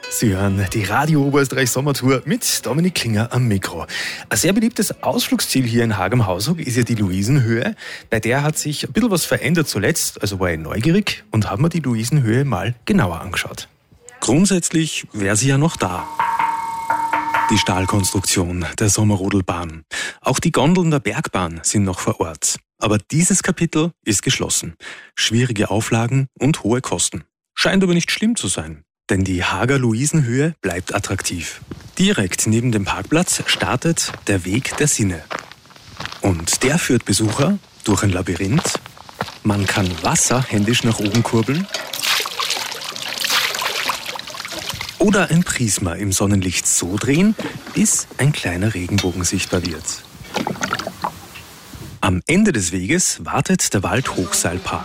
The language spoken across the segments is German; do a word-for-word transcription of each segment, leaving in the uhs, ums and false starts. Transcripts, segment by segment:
Sie hören die Radio Oberösterreich Sommertour mit Dominik Klinger am Mikro. Ein sehr beliebtes Ausflugsziel hier in Haag am Haushof ist ja die Luisenhöhe. Bei der hat sich ein bisschen was verändert zuletzt, also war ich neugierig und habe mir die Luisenhöhe mal genauer angeschaut. Grundsätzlich wäre sie ja noch da. Die Stahlkonstruktion der Sommerrodelbahn. Auch die Gondeln der Bergbahn sind noch vor Ort. Aber dieses Kapitel ist geschlossen. Schwierige Auflagen und hohe Kosten. Scheint aber nicht schlimm zu sein. Denn die Haager Luisenhöhe bleibt attraktiv. Direkt neben dem Parkplatz startet der Weg der Sinne. Und der führt Besucher durch ein Labyrinth. Man kann Wasser händisch nach oben kurbeln. Oder ein Prisma im Sonnenlicht so drehen, bis ein kleiner Regenbogen sichtbar wird. Am Ende des Weges wartet der Waldhochseilpark.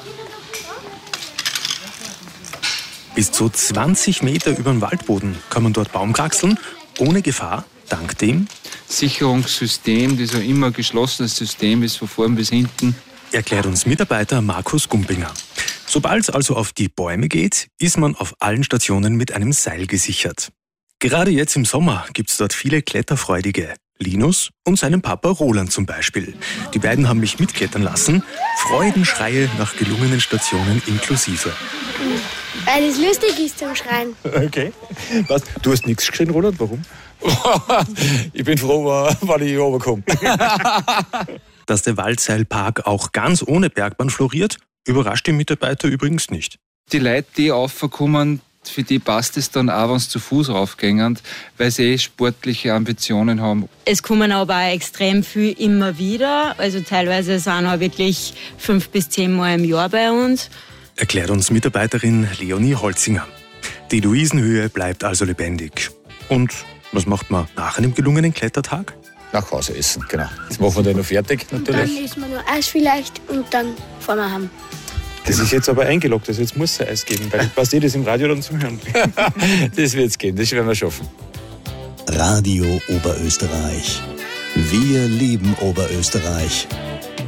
Bis zu zwanzig Meter über dem Waldboden kann man dort Baum kraxeln, ohne Gefahr, dank dem Sicherungssystem, das ja immer ein geschlossenes System ist, von vorn bis hinten. Erklärt uns Mitarbeiter Markus Gumpinger. Sobald es also auf die Bäume geht, ist man auf allen Stationen mit einem Seil gesichert. Gerade jetzt im Sommer gibt es dort viele Kletterfreudige. Linus und seinen Papa Roland zum Beispiel. Die beiden haben mich mitklettern lassen. Freudenschreie nach gelungenen Stationen inklusive. Weil es lustig ist zum Schreien. Okay. Was? Du hast nichts geschrien, Roland? Warum? Ich bin froh, wenn ich hier runterkomme. Dass der Waldseilpark auch ganz ohne Bergbahn floriert, überrascht die Mitarbeiter übrigens nicht. Die Leute, die raufkommen, für die passt es dann auch, wenn sie zu Fuß raufgehen, weil sie eh sportliche Ambitionen haben. Es kommen aber auch extrem viel immer wieder. Also teilweise sind auch wirklich fünf bis zehn Mal im Jahr bei uns. Erklärt uns Mitarbeiterin Leonie Holzinger. Die Luisenhöhe bleibt also lebendig. Und was macht man nach einem gelungenen Klettertag? Nach Hause essen, genau. Das machen wir dann noch fertig, natürlich. Und dann essen wir nur Eis vielleicht und dann fahren wir heim. Das ist jetzt aber eingeloggt, also jetzt muss es Eis geben, weil passt eh das im Radio dann zum Hören. Das wird es gehen, das werden wir schaffen. Radio Oberösterreich. Wir lieben Oberösterreich.